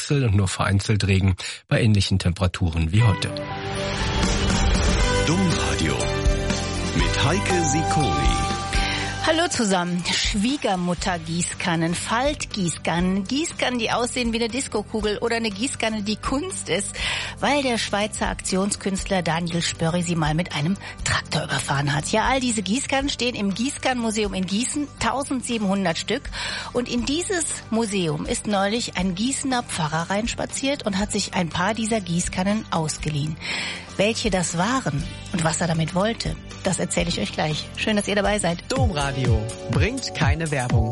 Wechsel und nur vereinzelt Regen bei ähnlichen Temperaturen wie heute. Domradio mit Heike Sikori. Hallo zusammen. Schwiegermutter-Gießkannen, Faltgießkannen, Gießkannen, die aussehen wie eine Diskokugel oder eine Gießkanne, die Kunst ist, weil der Schweizer Aktionskünstler Daniel Spörri sie mal mit einem Traktor überfahren hat. Ja, all diese Gießkannen stehen im Gießkannenmuseum in Gießen, 1700 Stück. Und in dieses Museum ist neulich ein Gießener Pfarrer reinspaziert und hat sich ein paar dieser Gießkannen ausgeliehen. Welche das waren und was er damit wollte, das erzähle ich euch gleich. Schön, dass ihr dabei seid. Domradio bringt keine Werbung.